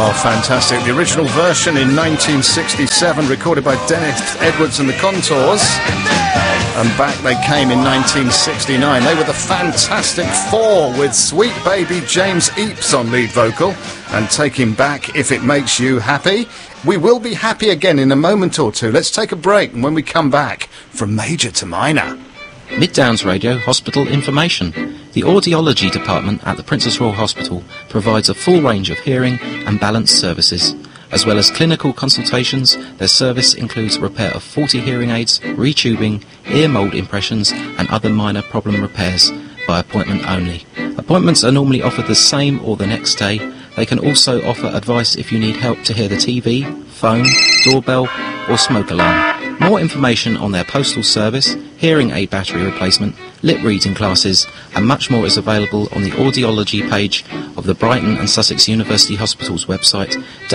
Oh, fantastic. The original version in 1967, recorded by Dennis Edwards and the Contours. And back they came in 1969. They were the Fantastic Four with sweet baby James Eaps on lead vocal. And Taking Back If It Makes You Happy. We will be happy again in a moment or two. Let's take a break, and when we come back, from major to minor. Mid Downs Radio Hospital information. The Audiology Department at the Princess Royal Hospital provides a full range of hearing and balance services. As well as clinical consultations, their service includes repair of 40 hearing aids, retubing, ear mould impressions and other minor problem repairs by appointment only. Appointments are normally offered the same or the next day. They can also offer advice if you need help to hear the TV, phone, doorbell or smoke alarm. More information on their postal service, hearing aid battery replacement, lip reading classes and much more is available on the audiology page of the Brighton and Sussex University Hospital's website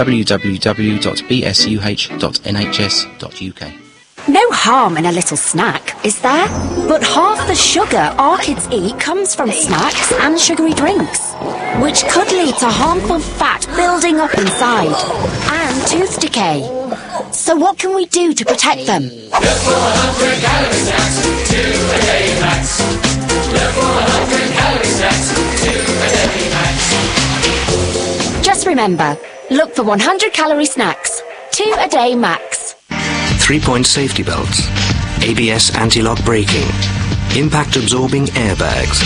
www.bsuh.nhs.uk. No harm in a little snack, is there? But half the sugar our kids eat comes from snacks and sugary drinks, which could lead to harmful fat building up inside and tooth decay. So what can we do to protect them? Live for 100 calorie snacks, 2 a day max. Live for 100 calorie snacks, 2 a day max. Just remember, look for 100 calorie snacks, 2 a day max. 3-point safety belts, ABS anti-lock braking, impact absorbing airbags.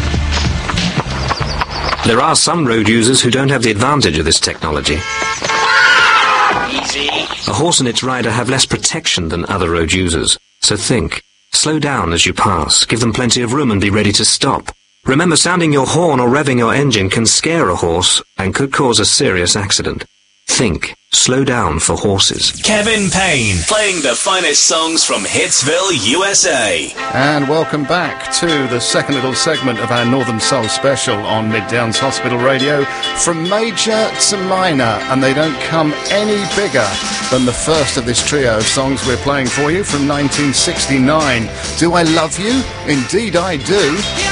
There are some road users who don't have the advantage of this technology. Easy. A horse and its rider have less protection than other road users. So think. Slow down as you pass, give them plenty of room and be ready to stop. Remember, sounding your horn or revving your engine can scare a horse and could cause a serious accident. Think. Slow down for horses. Kevin Payne, playing the finest songs from Hitsville, USA. And welcome back to the second little segment of our Northern Soul special on Mid Downs Hospital Radio, from major to minor, and they don't come any bigger than the first of this trio of songs we're playing for you from 1969. Do I Love You? Indeed I Do.